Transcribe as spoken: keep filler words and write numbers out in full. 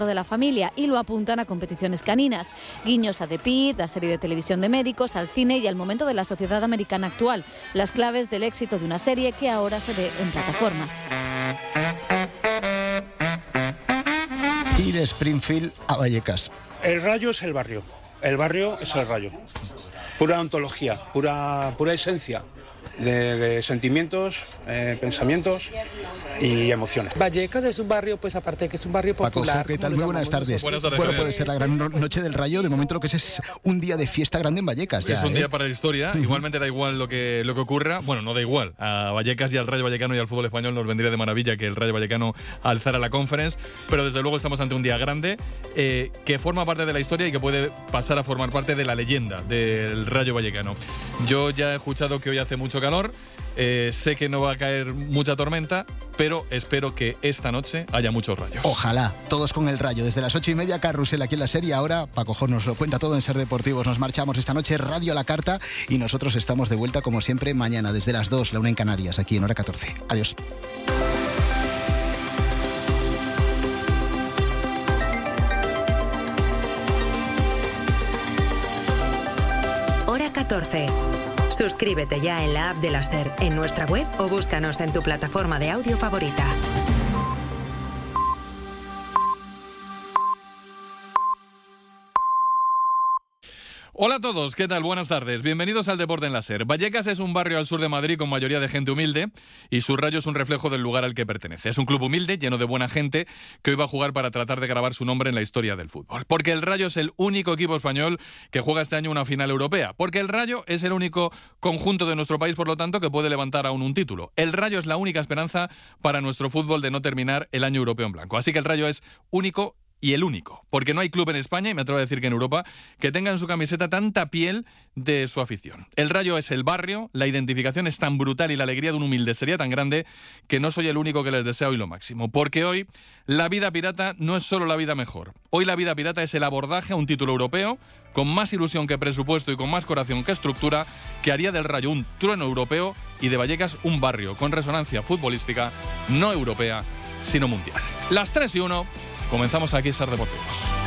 de la familia y lo apuntan a competiciones caninas. Guiños a The Pitt, la serie de televisión de médicos, al cine y al momento de la sociedad americana actual. Las claves del éxito de una serie que ahora se ve en plataformas. Y de Springfield a Vallecas. El Rayo es el barrio. El barrio es el Rayo. Pura ontología, pura, pura esencia de, de sentimientos, eh, pensamientos y emociones. Vallecas es un barrio, pues aparte de que es un barrio popular. Paco, ¿qué tal? Muy buenas tardes. Buenas tardes. Bueno, puede ser la gran noche del Rayo. De momento lo que es es un día de fiesta grande en Vallecas. Ya, es un ¿eh? día para la historia. Uh-huh. Igualmente da igual lo que, lo que ocurra. Bueno, no da igual. A Vallecas y al Rayo Vallecano y al fútbol español nos vendría de maravilla que el Rayo Vallecano alzara la Conference. Pero desde luego estamos ante un día grande eh, que forma parte de la historia y que puede pasar a formar parte de la leyenda del Rayo Vallecano. Yo ya he escuchado que hoy hace mucho calor. Eh, sé que no va a caer mucha tormenta, pero espero que esta noche haya muchos rayos. Ojalá, todos con el Rayo. Desde las ocho y media, Carrusel aquí en la serie. Ahora, Paco Jor nos lo cuenta todo en Ser Deportivos. Nos marchamos esta noche, Radio a la Carta, y nosotros estamos de vuelta, como siempre, mañana, desde las dos, la una en Canarias, aquí en Hora catorce. Adiós. Hora catorce. Suscríbete ya en la app de la SER, en nuestra web o búscanos en tu plataforma de audio favorita. Hola a todos, ¿qué tal? Buenas tardes. Bienvenidos al Deporte en la SER. Vallecas es un barrio al sur de Madrid con mayoría de gente humilde y su Rayo es un reflejo del lugar al que pertenece. Es un club humilde, lleno de buena gente, que hoy va a jugar para tratar de grabar su nombre en la historia del fútbol. Porque el Rayo es el único equipo español que juega este año una final europea. Porque el Rayo es el único conjunto de nuestro país, por lo tanto, que puede levantar aún un título. El Rayo es la única esperanza para nuestro fútbol de no terminar el año europeo en blanco. Así que el Rayo es único y el único, porque no hay club en España, y me atrevo a decir que en Europa, que tenga en su camiseta tanta piel de su afición. El Rayo es el barrio, la identificación es tan brutal y la alegría de un humilde sería tan grande que no soy el único que les desea hoy lo máximo. Porque hoy la vida pirata no es solo la vida mejor. Hoy la vida pirata es el abordaje a un título europeo con más ilusión que presupuesto y con más corazón que estructura, que haría del Rayo un trueno europeo y de Vallecas un barrio con resonancia futbolística no europea, sino mundial. Las tres y uno... Comenzamos aquí a Ser Deportivos.